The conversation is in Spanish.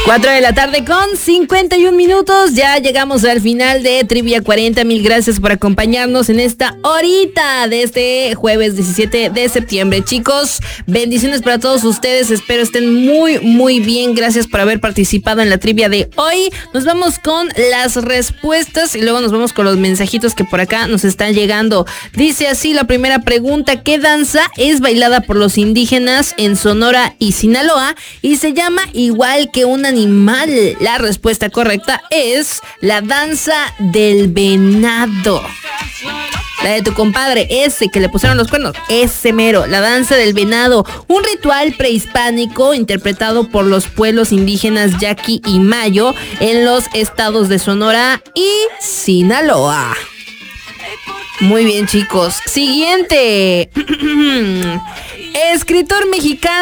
4 de la tarde con 51 minutos. Ya llegamos al final de Trivia 40. Mil gracias por acompañarnos en esta horita de este jueves 17 de septiembre. Chicos, bendiciones para todos ustedes. Espero estén muy bien. Gracias por haber participado en la trivia de hoy. Nos vamos con las respuestas y luego nos vamos con los mensajitos que por acá nos están llegando. Dice así la primera pregunta: ¿qué danza es bailada por los indígenas en Sonora y Sinaloa y se llama igual que un animal? La respuesta correcta es la danza del venado. La de tu compadre, ese que le pusieron los cuernos, ese mero, la danza del venado, un ritual prehispánico interpretado por los pueblos indígenas Yaqui y Mayo en los estados de Sonora y Sinaloa. Muy bien, chicos. Siguiente. Escritor mexicano